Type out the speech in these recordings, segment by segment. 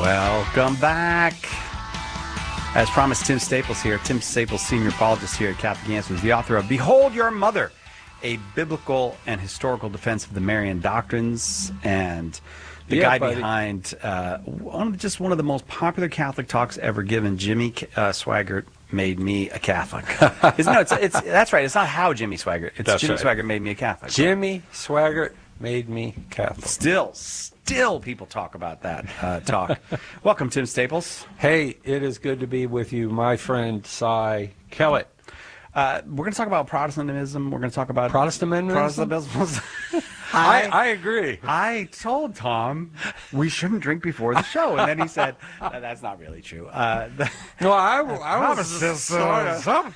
Welcome back. As promised, Tim Staples here. Tim Staples, senior apologist here at Catholic Answers, the author of Behold Your Mother, a biblical and historical defense of the Marian doctrines, and the guy behind one of the most popular Catholic talks ever given, Jimmy Swaggart Made Me a Catholic. That's right. It's not how Jimmy Swaggart. It's Jimmy Swaggart Made Me a Catholic. Jimmy Swaggart Made Me Catholic. Still people talk about that talk. Welcome, Tim Staples. Hey, it is good to be with you, my friend Cy Kellett. We're going to talk about Protestantism. We're going to talk about Protestantism. I agree. I told Tom we shouldn't drink before the show, and then he said, "That's not really true." No, I was sort of.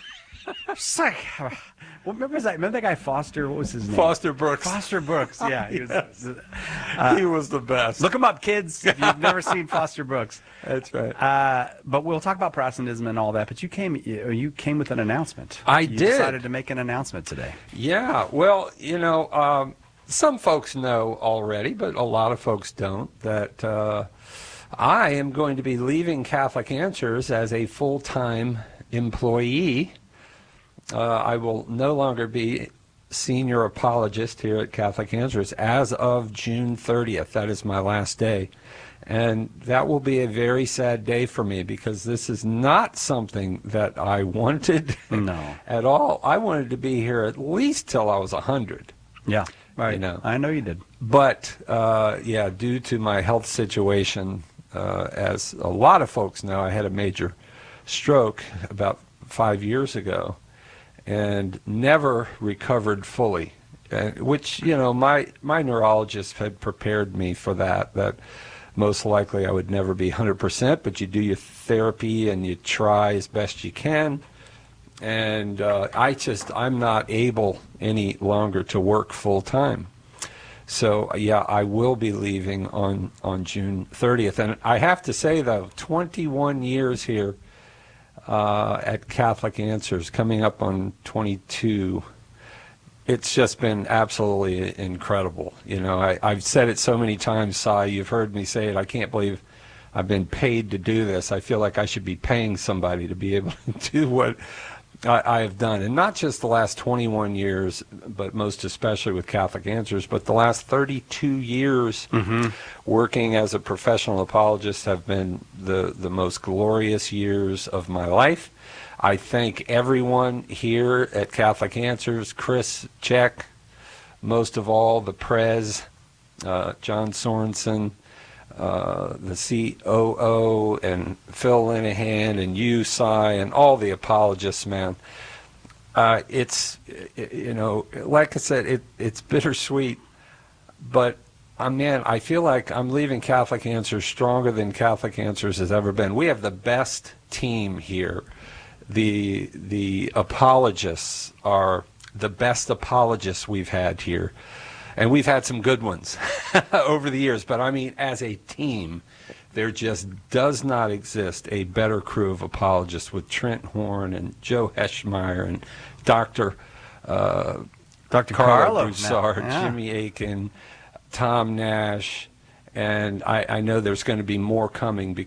Well, remember that guy Foster? What was his name? Foster Brooks. Foster Brooks. Yeah, He was the best. Look him up, kids. If you've never seen Foster Brooks. That's right. But we'll talk about Protestantism and all that. But you came with an announcement. You did. Decided to make an announcement today. Yeah. Well, some folks know already, but a lot of folks don't, that I am going to be leaving Catholic Answers as a full-time employee. I will no longer be senior apologist here at Catholic Answers as of June 30th. That is my last day. And that will be a very sad day for me, because this is not something that I wanted at all. I wanted to be here at least till I was 100. Yeah, right. I know you did. But, due to my health situation, as a lot of folks know, I had a major stroke about 5 years ago and never recovered fully, which, my neurologist had prepared me for that most likely I would never be 100%, but you do your therapy and you try as best you can. And I'm not able any longer to work full time. So, I will be leaving on June 30th. And I have to say, though, 21 years here at Catholic Answers, coming up on 22, it's just been absolutely incredible. I've said it so many times, Cy, you've heard me say it. I can't believe I've been paid to do this. I feel like I should be paying somebody to be able to do what I have done. And not just the last 21 years, but most especially with Catholic Answers, but the last 32 years working as a professional apologist have been the most glorious years of my life. I thank everyone here at Catholic Answers, Chris Check, most of all, the Prez, John Sorensen, the COO, and Phil Linehan, and you, Cy, and all the apologists, man. It's, like I said, it's bittersweet, but man, I feel like I'm leaving Catholic Answers stronger than Catholic Answers has ever been. We have the best team here. The apologists are the best apologists we've had here. And we've had some good ones over the years. But, I mean, as a team, there just does not exist a better crew of apologists with Trent Horn and Joe Heschmeyer and Dr. Carla Broussard, Jimmy Aiken, Tom Nash. And I know there's going to be more coming